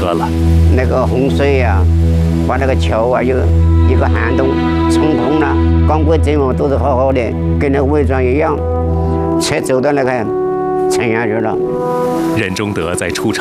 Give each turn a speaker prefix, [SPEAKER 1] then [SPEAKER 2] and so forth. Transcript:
[SPEAKER 1] 车了。
[SPEAKER 2] 那个洪水呀，把那个桥啊有一个涵洞冲空了，刚过这么都是好好的，跟那个伪装一样，车走到那个沉下去了。
[SPEAKER 1] 任忠德在出场